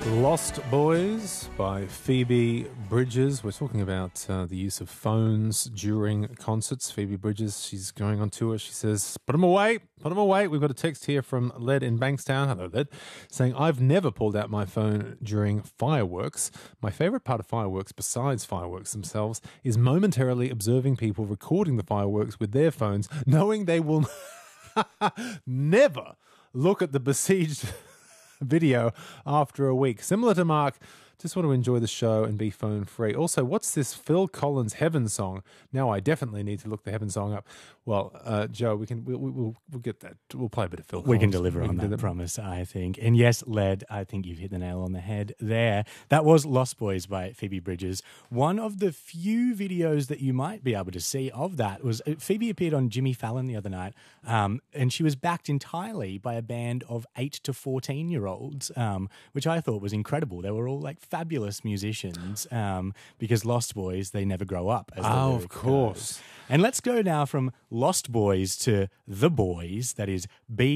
Lost Boys by Phoebe Bridgers. We're talking about the use of phones during concerts. Phoebe Bridgers, she's going on tour. She says, put them away, put them away. We've got a text here from Led in Bankstown. Hello, Led. Saying, I've never pulled out my phone during fireworks. My favourite part of fireworks, besides fireworks themselves, is momentarily observing people recording the fireworks with their phones, knowing they will never look at the besieged video after a week. Similar to Mark, just want to enjoy the show and be phone free. Also, what's this Phil Collins Heaven song? Now I definitely need to look the Heaven song up. Well, Joe, we'll get that. We'll play a bit of Phil Collins. We can deliver on that promise, I think. And yes, Led, I think you've hit the nail on the head there. That was Lost Boys by Phoebe Bridgers. One of the few videos that you might be able to see of that was Phoebe appeared on Jimmy Fallon the other night, and she was backed entirely by a band of 8 to 14-year-olds, which I thought was incredible. They were all like fabulous musicians, because Lost Boys, they never grow up. As the lyric of course. goes. And let's go now from Lost Boys to The Boys, that is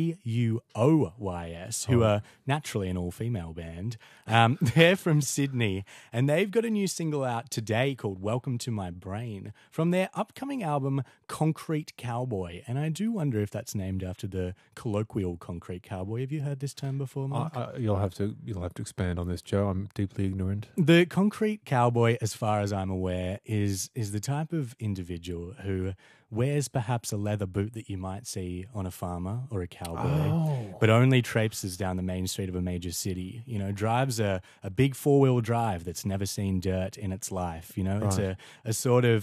BUOYS, who are naturally an all-female band. They're from Sydney, and they've got a new single out today called Welcome to My Brain from their upcoming album Concrete Cowboy. And I do wonder if that's named after the colloquial Concrete Cowboy. Have you heard this term before, Mark? You'll have to expand on this, Joe. I'm deeply ignorant. The Concrete Cowboy, as far as I'm aware, is the type of individual who wears perhaps a leather boot that you might see on a farmer or a cowboy, but only traipses down the main street of a major city. You know, drives a big four-wheel drive that's never seen dirt in its life. You know, Right. It's a sort of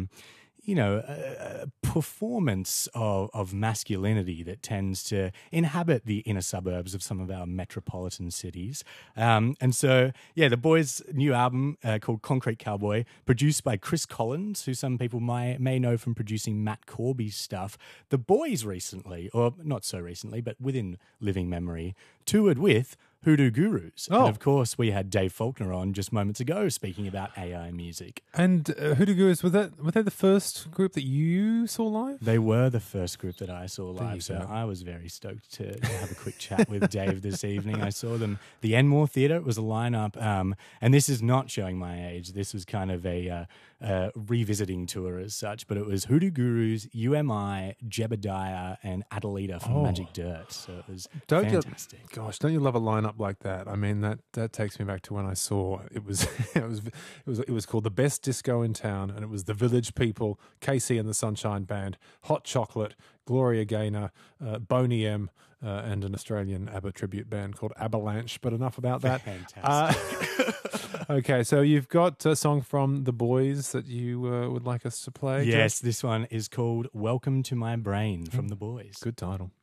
a performance of masculinity that tends to inhabit the inner suburbs of some of our metropolitan cities. And so, yeah, the boys' new album called Concrete Cowboy, produced by Chris Collins, who some people may know from producing Matt Corby's stuff. The boys recently, or not so recently, but within living memory, toured with Hoodoo Gurus. Oh. And of course, we had Dave Faulkner on just moments ago speaking about AI music. And Hoodoo Gurus, were they the first group that you saw live? They were the first group that I saw There you live, so go. I was very stoked to have a quick chat with Dave this evening. I saw them, the Enmore Theatre. It was a lineup, and this is not showing my age. This was kind of a revisiting tour as such, but it was Hoodoo Gurus, UMI, Jebediah, and Adelita from Magic Dirt. So it was fantastic. Don't you love a lineup like that? I mean, that takes me back to when I saw it was it was called The Best Disco in Town, and it was the Village People, Casey and the Sunshine Band, Hot Chocolate, Gloria Gaynor, Boney M, and an Australian ABBA tribute band called Avalanche. But enough about that. Fantastic. Okay, so you've got a song from The Boys that you would like us to play? Yes, this one is called Welcome to My Brain from The Boys. Good title.